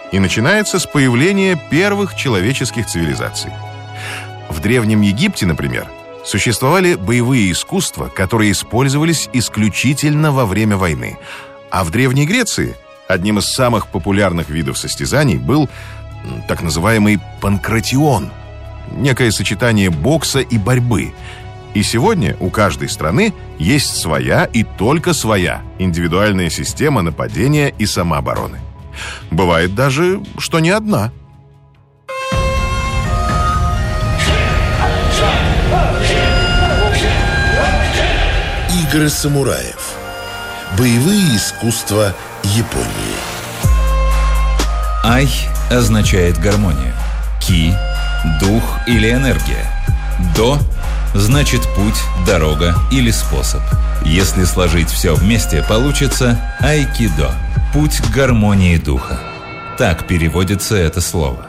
и начинается с появления первых человеческих цивилизаций. В Древнем Египте, например, существовали боевые искусства, которые использовались исключительно во время войны. А в Древней Греции одним из самых популярных видов состязаний был так называемый панкратион, некое сочетание бокса и борьбы. И сегодня у каждой страны есть своя и только своя индивидуальная система нападения и самообороны. Бывает даже, что не одна. Игры самураев. Боевые искусства Японии. Ай означает гармонию. Ки – дух или энергия. До – значит путь, дорога или способ. Если сложить все вместе, получится айкидо – путь к гармонии духа. Так переводится это слово.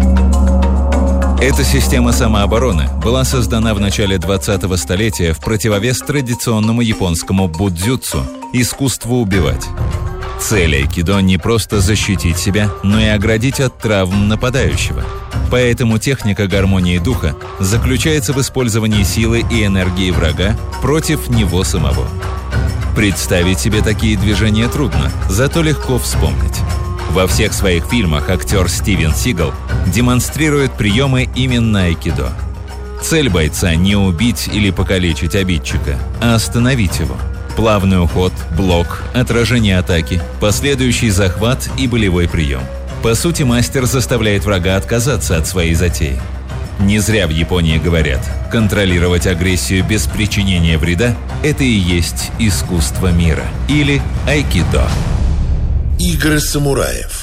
Эта система самообороны была создана в начале 20-го столетия в противовес традиционному японскому будзюцу – искусству убивать. Цель айкидо не просто защитить себя, но и оградить от травм нападающего. Поэтому техника гармонии духа заключается в использовании силы и энергии врага против него самого. Представить себе такие движения трудно, зато легко вспомнить. Во всех своих фильмах актер Стивен Сигал демонстрирует приемы именно айкидо. Цель бойца не убить или покалечить обидчика, а остановить его. Плавный уход, блок, отражение атаки, последующий захват и болевой прием. По сути, мастер заставляет врага отказаться от своей затеи. Не зря в Японии говорят, контролировать агрессию без причинения вреда – это и есть искусство мира. Или айкидо. Игры самураев.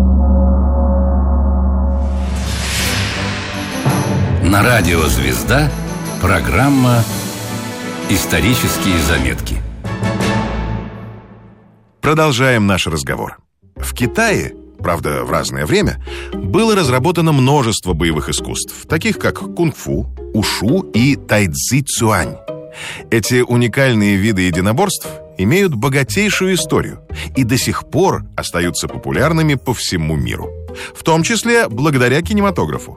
На радио «Звезда» программа «Исторические заметки». Продолжаем наш разговор. В Китае, правда, в разное время, было разработано множество боевых искусств, таких как кунг-фу, ушу и тайцзи-цюань. Эти уникальные виды единоборств имеют богатейшую историю и до сих пор остаются популярными по всему миру, в том числе благодаря кинематографу.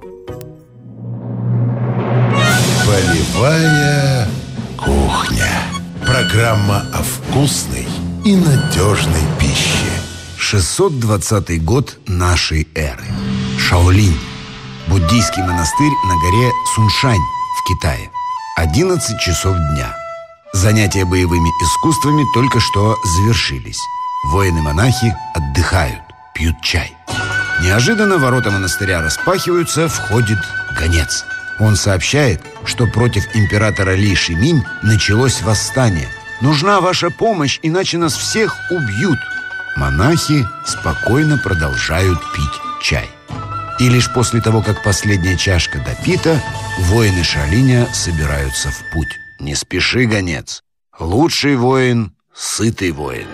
Полевая кухня. Программа о вкусной и надежной пище. 620 год нашей эры. Шаолинь. Буддийский монастырь на горе Суншань в Китае. 11 часов дня. Занятия боевыми искусствами только что завершились. Воины-монахи отдыхают, пьют чай. Неожиданно ворота монастыря распахиваются, входит гонец. Он сообщает, что против императора Ли Шиминь началось восстание. «Нужна ваша помощь, иначе нас всех убьют». Монахи спокойно продолжают пить чай. И лишь после того, как последняя чашка допита, воины Шаолиня собираются в путь. Не спеши, гонец. Лучший воин – сытый воин.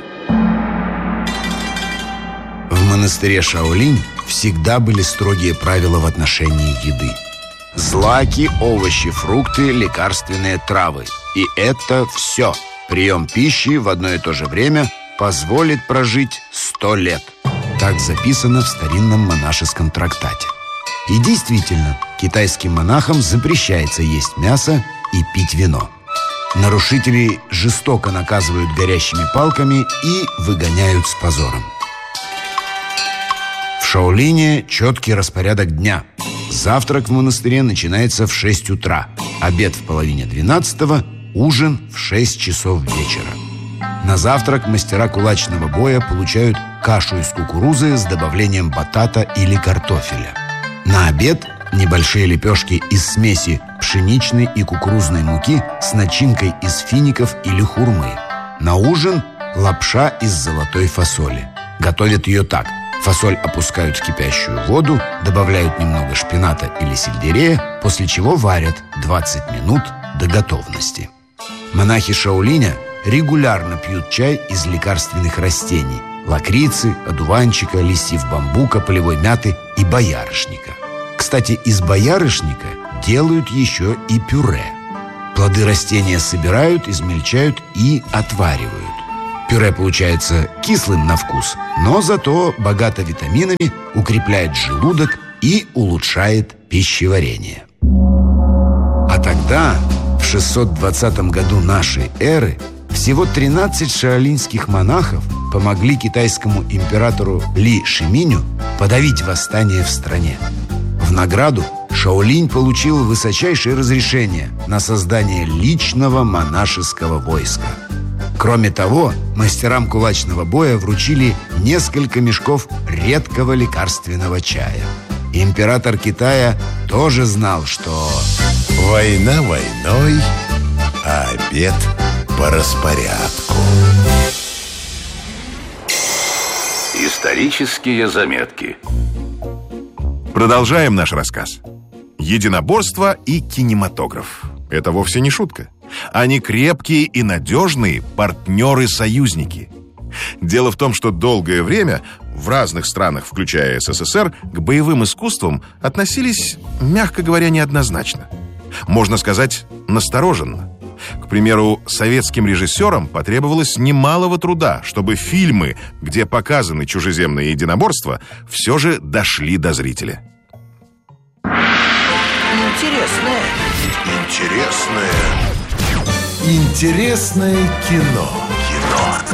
В монастыре Шаолинь всегда были строгие правила в отношении еды. Злаки, овощи, фрукты, лекарственные травы. И это все. Прием пищи в одно и то же время позволит прожить 100 лет. Так записано в старинном монашеском трактате. И действительно, китайским монахам запрещается есть мясо и пить вино. Нарушителей жестоко наказывают горящими палками и выгоняют с позором. В Шаолине четкий распорядок дня. Завтрак в монастыре начинается в 6 утра, обед в половине 12-го, ужин в 6 часов вечера. На завтрак мастера кулачного боя получают кашу из кукурузы с добавлением батата или картофеля. На обед небольшие лепешки из смеси пшеничной и кукурузной муки с начинкой из фиников или хурмы. На ужин лапша из золотой фасоли. Готовят ее так. Фасоль опускают в кипящую воду, добавляют немного шпината или сельдерея, после чего варят 20 минут до готовности. Монахи Шаолиня регулярно пьют чай из лекарственных растений – лакрицы, одуванчика, листьев бамбука, полевой мяты и боярышника. Кстати, из боярышника делают еще и пюре. Плоды растения собирают, измельчают и отваривают. Пюре получается кислым на вкус, но зато богато витаминами, укрепляет желудок и улучшает пищеварение. А тогда, в 620 году нашей эры, всего 13 шаолиньских монахов помогли китайскому императору Ли Шиминю подавить восстание в стране. В награду Шаолинь получил высочайшее разрешение на создание личного монашеского войска. Кроме того, мастерам кулачного боя вручили несколько мешков редкого лекарственного чая. Император Китая тоже знал, что война войной, а обед по распорядку. Исторические заметки. Продолжаем наш рассказ. Единоборство и кинематограф. Это вовсе не шутка. Они крепкие и надежные партнеры-союзники. Дело в том, что долгое время в разных странах, включая СССР, к боевым искусствам относились, мягко говоря, неоднозначно. Можно сказать, настороженно. К примеру, советским режиссерам потребовалось немалого труда, чтобы фильмы, где показаны чужеземные единоборства, все же дошли до зрителя. Интересное кино.